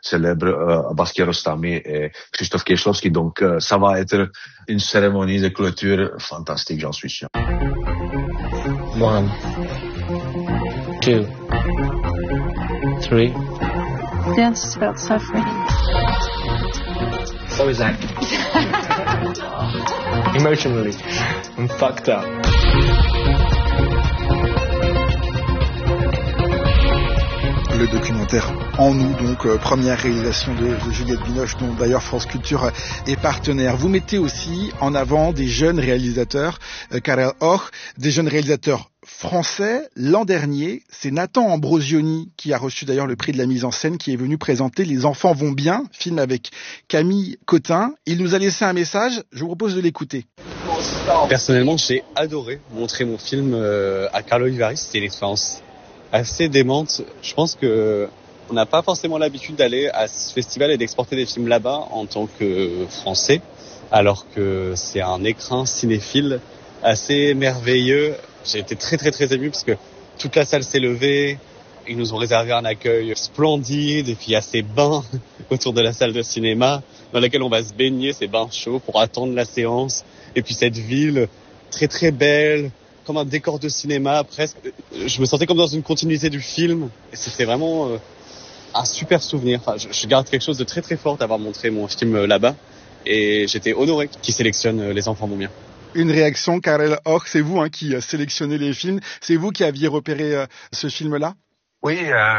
célèbres Abbas Kiarostami et Krzysztof Kieślowski. Donc ça va être une cérémonie de clôture fantastique, j'en suis sûr. 1, 2, 3. Yes, about suffering. What was that? Emotionally, I'm fucked up. Le documentaire En nous, donc première réalisation de Juliette Binoche, dont d'ailleurs France Culture est partenaire. Vous mettez aussi en avant des jeunes réalisateurs, Karel Och, des jeunes réalisateurs français. L'an dernier, c'est Nathan Ambrosioni qui a reçu d'ailleurs le prix de la mise en scène, qui est venu présenter Les enfants vont bien, film avec Camille Cotin. Il nous a laissé un message, je vous propose de l'écouter. Personnellement, j'ai adoré montrer mon film à Carlo Vivari. C'était une expérience assez démente. Je pense que on n'a pas forcément l'habitude d'aller à ce festival et d'exporter des films là-bas en tant que Français, alors que c'est un écrin cinéphile assez merveilleux. J'ai été très très très ému parce que toute la salle s'est levée. Ils nous ont réservé un accueil splendide et puis il y a ces bains autour de la salle de cinéma dans laquelle on va se baigner, ces bains chauds pour attendre la séance. Et puis cette ville très très belle, comme un décor de cinéma presque. Je me sentais comme dans une continuité du film et c'était vraiment un super souvenir. Enfin, je garde quelque chose de très très fort d'avoir montré mon film là-bas et j'étais honoré qu'ils sélectionnent Les enfants vont bien. Une réaction, Karel Och, c'est vous qui sélectionnez les films, c'est vous qui aviez repéré ce film-là? Oui,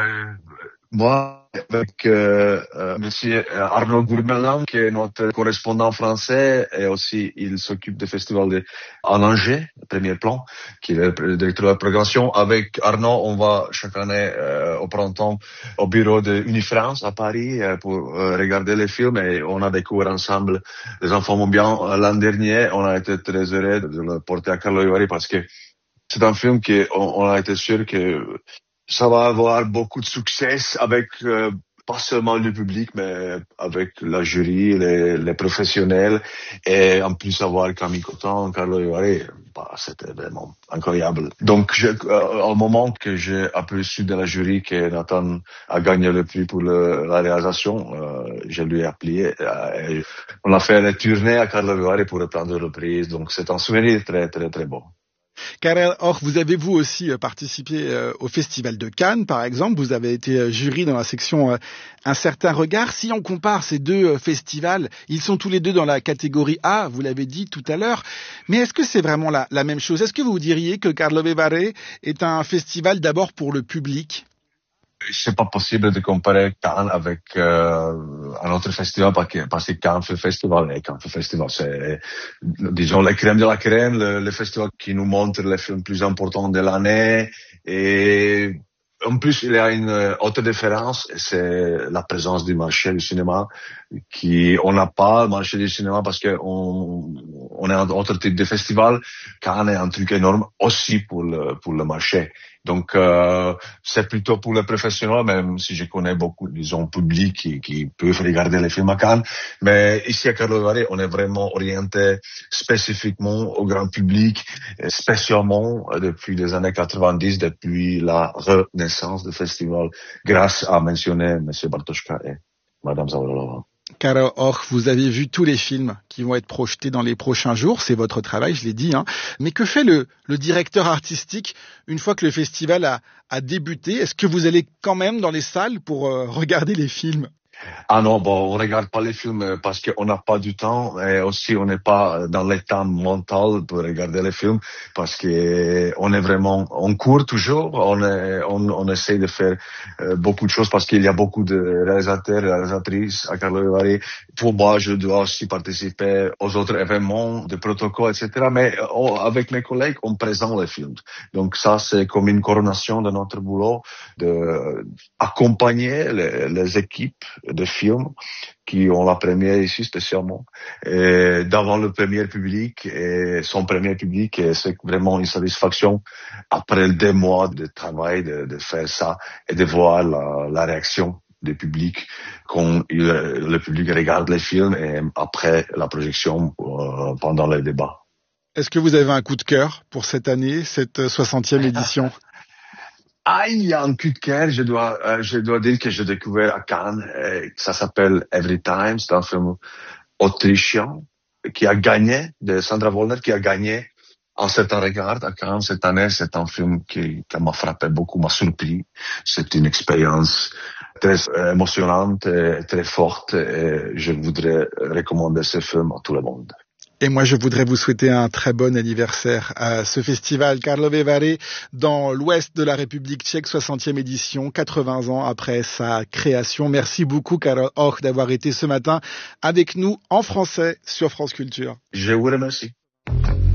moi, avec monsieur Arnaud Gourmelin, qui est notre correspondant français, et aussi il s'occupe du festival en Angers, premier plan, qui est le directeur de la programmation. Avec Arnaud, on va chaque année au printemps au bureau de Unifrance à Paris pour regarder les films, et on a découvert ensemble Les enfants vont bien l'an dernier. On a été très heureux de le porter à Carlo Vivari parce que c'est un film on a été sûr que ça va avoir beaucoup de succès avec pas seulement le public, mais avec la jury, les professionnels, et en plus avoir Camille Cotin, Carlo Vivari, c'était vraiment incroyable. Donc, au moment que j'ai aperçu de la jury que Nathan a gagné le prix pour la réalisation, je lui ai appelé. On a fait une tournée à Carlo Vivari pour reprendre le prix. Donc, c'est un souvenir très, très, très beau. Karel Och, vous avez vous aussi participé au Festival de Cannes, par exemple. Vous avez été jury dans la section Un certain regard. Si on compare ces deux festivals, ils sont tous les deux dans la catégorie A, vous l'avez dit tout à l'heure. Mais est-ce que c'est vraiment la même chose? Est-ce que vous diriez que Carlo Vivari est un festival d'abord pour le public? C'est pas possible de comparer Cannes avec un autre festival parce que Cannes fait festival et Cannes fait festival, c'est disons la crème de la crème, le festival qui nous montre les films plus importants de l'année. Et en plus il y a une autre différence, c'est la présence du marché du cinéma on n'a pas le marché du cinéma parce que on est un autre type de festival. Cannes est un truc énorme aussi pour le marché. Donc, c'est plutôt pour les professionnels, même si je connais beaucoup, disons, publics qui peuvent regarder les films à Cannes. Mais ici à Carlo Vivari, on est vraiment orienté spécifiquement au grand public, spécialement depuis les années 90, depuis la renaissance du festival, grâce à mentionner M. Bartoszka et Mme Zawrolova. Karel Och, vous avez vu tous les films qui vont être projetés dans les prochains jours, c'est votre travail, je l'ai dit. Mais que fait le directeur artistique une fois que le festival a débuté? Est-ce que vous allez quand même dans les salles pour regarder les films? Ah non, bon, on regarde pas les films parce qu'on n'a pas du temps, et aussi on n'est pas dans l'état mental pour regarder les films parce que on est vraiment, on court toujours, on essaie de faire beaucoup de choses parce qu'il y a beaucoup de réalisateurs et réalisatrices à Carlo Vivari. Pour moi, je dois aussi participer aux autres événements, de protocoles, etc. Mais avec mes collègues, on présente les films. Donc ça, c'est comme une coronation de notre boulot, de accompagner les équipes de films qui ont la première ici spécialement et devant le premier public et son premier public, et c'est vraiment une satisfaction après 2 mois de travail de faire ça et de voir la réaction du public quand le public regarde les films et après la projection pendant les débats. Est-ce que vous avez un coup de cœur pour cette année, cette 60e édition? il y a un coup de cœur, je dois dire que j'ai découvert à Cannes, ça s'appelle Every Time, c'est un film autrichien qui a gagné, de Sandra Wollner, qui a gagné un certain regard à Cannes cette année. C'est un film qui m'a frappé beaucoup, m'a surpris. C'est une expérience très émotionnante et très forte, et je voudrais recommander ce film à tout le monde. Et moi, je voudrais vous souhaiter un très bon anniversaire à ce festival Karlovy Vary dans l'ouest de la République tchèque, 60e édition, 80 ans après sa création. Merci beaucoup, Karel Hoch, d'avoir été ce matin avec nous en français sur France Culture. Je vous remercie.